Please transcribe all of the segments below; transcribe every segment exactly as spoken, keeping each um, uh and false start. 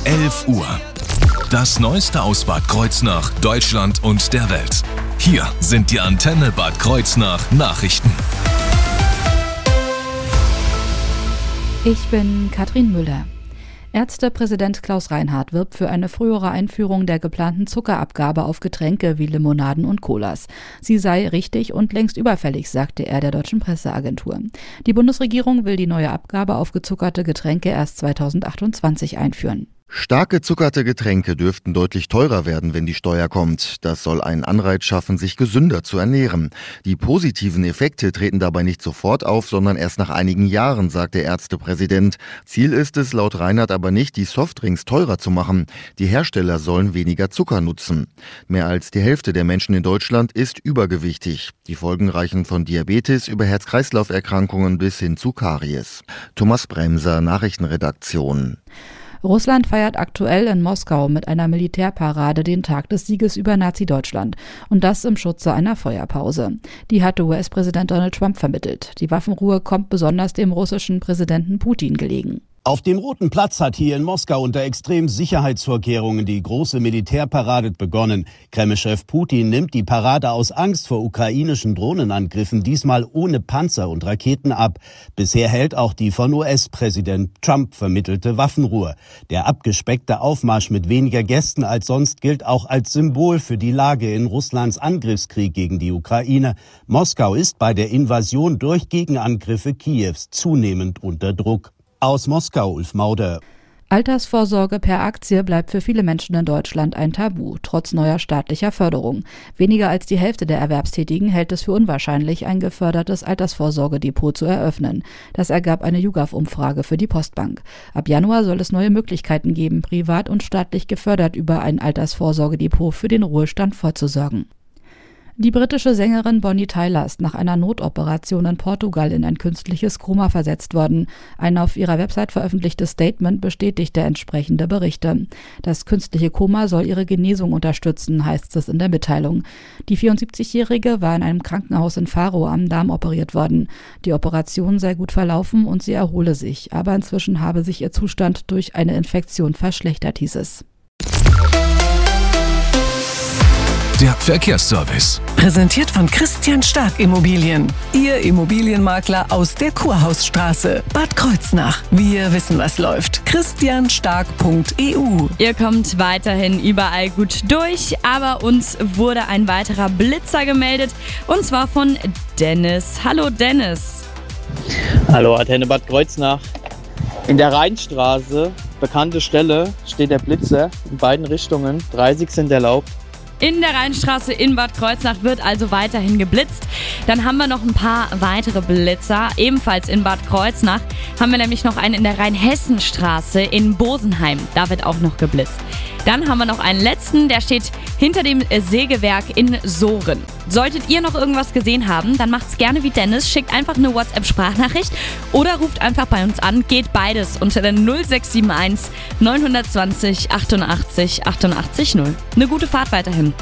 elf Uhr. Das Neueste aus Bad Kreuznach, Deutschland und der Welt. Hier sind die Antenne Bad Kreuznach Nachrichten. Ich bin Katrin Müller. Ärztepräsident Klaus Reinhardt wirbt für eine frühere Einführung der geplanten Zuckerabgabe auf Getränke wie Limonaden und Colas. Sie sei richtig und längst überfällig, sagte er der deutschen Presseagentur. Die Bundesregierung will die neue Abgabe auf gezuckerte Getränke erst zweitausendachtundzwanzig einführen. Stark gezuckerte Getränke dürften deutlich teurer werden, wenn die Steuer kommt. Das soll einen Anreiz schaffen, sich gesünder zu ernähren. Die positiven Effekte treten dabei nicht sofort auf, sondern erst nach einigen Jahren, sagt der Ärztepräsident. Ziel ist es laut Reinhardt aber nicht, die Softdrinks teurer zu machen. Die Hersteller sollen weniger Zucker nutzen. Mehr als die Hälfte der Menschen in Deutschland ist übergewichtig. Die Folgen reichen von Diabetes über Herz-Kreislauf-Erkrankungen bis hin zu Karies. Thomas Bremser, Nachrichtenredaktion. Russland feiert aktuell in Moskau mit einer Militärparade den Tag des Sieges über Nazi-Deutschland. Und das im Schutze einer Feuerpause. Die hatte U S-Präsident Donald Trump vermittelt. Die Waffenruhe kommt besonders dem russischen Präsidenten Putin gelegen. Auf dem Roten Platz hat hier in Moskau unter extremen Sicherheitsvorkehrungen die große Militärparade begonnen. Kreml-Chef Putin nimmt die Parade aus Angst vor ukrainischen Drohnenangriffen diesmal ohne Panzer und Raketen ab. Bisher hält auch die von U S-Präsident Trump vermittelte Waffenruhe. Der abgespeckte Aufmarsch mit weniger Gästen als sonst gilt auch als Symbol für die Lage in Russlands Angriffskrieg gegen die Ukraine. Moskau ist bei der Invasion durch Gegenangriffe Kiews zunehmend unter Druck. Aus Moskau, Ulf Mauder. Altersvorsorge per Aktie bleibt für viele Menschen in Deutschland ein Tabu, trotz neuer staatlicher Förderung. Weniger als die Hälfte der Erwerbstätigen hält es für unwahrscheinlich, ein gefördertes Altersvorsorgedepot zu eröffnen. Das ergab eine YouGov-Umfrage für die Postbank. Ab Januar soll es neue Möglichkeiten geben, privat und staatlich gefördert über ein Altersvorsorgedepot für den Ruhestand vorzusorgen. Die britische Sängerin Bonnie Tyler ist nach einer Notoperation in Portugal in ein künstliches Koma versetzt worden. Ein auf ihrer Website veröffentlichtes Statement bestätigte entsprechende Berichte. Das künstliche Koma soll ihre Genesung unterstützen, heißt es in der Mitteilung. Die vierundsiebzigjährige war in einem Krankenhaus in Faro am Darm operiert worden. Die Operation sei gut verlaufen und sie erhole sich, aber inzwischen habe sich ihr Zustand durch eine Infektion verschlechtert, hieß es. Der Verkehrsservice. Präsentiert von Christian Stark Immobilien. Ihr Immobilienmakler aus der Kurhausstraße. Bad Kreuznach. Wir wissen, was läuft. christian stark punkt e u. Ihr kommt weiterhin überall gut durch, aber uns wurde ein weiterer Blitzer gemeldet. Und zwar von Dennis. Hallo Dennis. Hallo Antenne Bad Kreuznach. In der Rheinstraße, bekannte Stelle, steht der Blitzer in beiden Richtungen. dreißig sind erlaubt. In der Rheinstraße in Bad Kreuznach wird also weiterhin geblitzt. Dann haben wir noch ein paar weitere Blitzer. Ebenfalls in Bad Kreuznach haben wir nämlich noch einen in der Rheinhessenstraße in Bosenheim. Da wird auch noch geblitzt. Dann haben wir noch einen letzten, der steht hinter dem Sägewerk in Sohren. Solltet ihr noch irgendwas gesehen haben, dann macht's gerne wie Dennis. Schickt einfach eine WhatsApp-Sprachnachricht oder ruft einfach bei uns an. Geht beides unter der null sechs sieben eins neun zwei null achtundachtzig achtundachtzig null. Eine gute Fahrt weiterhin.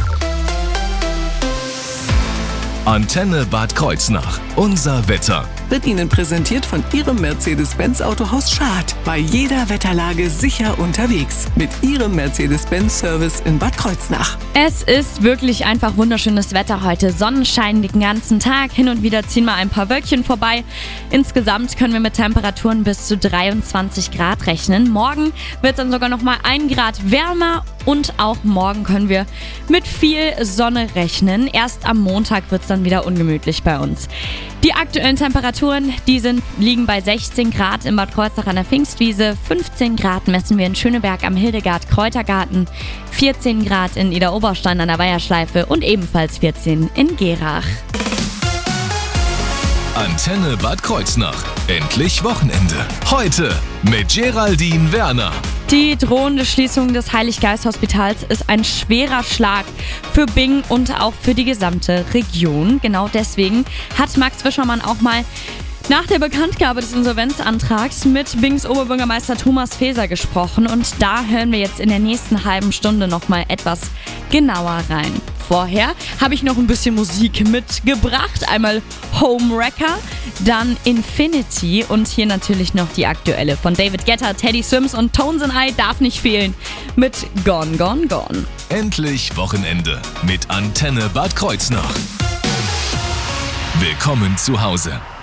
Antenne Bad Kreuznach. Unser Wetter. Wird Ihnen präsentiert von Ihrem Mercedes-Benz Autohaus Schad. Bei jeder Wetterlage sicher unterwegs. Mit Ihrem Mercedes-Benz-Service in Bad Kreuznach. Es ist wirklich einfach wunderschönes Wetter heute. Sonnenschein den ganzen Tag. Hin und wieder ziehen mal ein paar Wölkchen vorbei. Insgesamt können wir mit Temperaturen bis zu dreiundzwanzig Grad rechnen. Morgen wird es dann sogar noch mal ein Grad wärmer. Und auch morgen können wir mit viel Sonne rechnen. Erst am Montag wird es dann wieder ungemütlich bei uns. Die aktuellen Temperaturen, die sind, liegen bei sechzehn Grad in Bad Kreuznach an der Pfingstwiese, fünfzehn Grad messen wir in Schöneberg am Hildegard Kräutergarten, vierzehn Grad in Idar-Oberstein an der Weiherschleife und ebenfalls vierzehn in Gerach. Antenne Bad Kreuznach. Endlich Wochenende. Heute mit Geraldine Werner. Die drohende Schließung des Heilig-Geist-Hospitals ist ein schwerer Schlag für Bing und auch für die gesamte Region. Genau deswegen hat Max Wischermann auch mal nach der Bekanntgabe des Insolvenzantrags mit Bings Oberbürgermeister Thomas Faeser gesprochen. Und da hören wir jetzt in der nächsten halben Stunde nochmal etwas genauer rein. vorher habe ich noch ein bisschen Musik mitgebracht. Einmal Homewrecker, dann Infinity und hier natürlich noch die aktuelle von David Guetta, Teddy Swims und Tones and I darf nicht fehlen mit Gone, Gone, Gone. Endlich Wochenende mit Antenne Bad Kreuznach. Willkommen zu Hause.